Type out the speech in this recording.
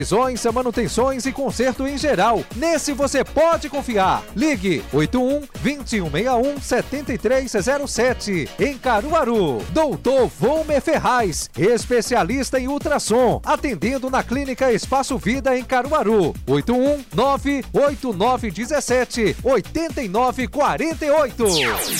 Revisões, manutenções e conserto em geral. Nesse você pode confiar. Ligue 81-2161-7307. Em Caruaru. Doutor Volmer Ferraz, especialista em ultrassom. Atendendo na Clínica Espaço Vida em Caruaru. 81-98917-8948.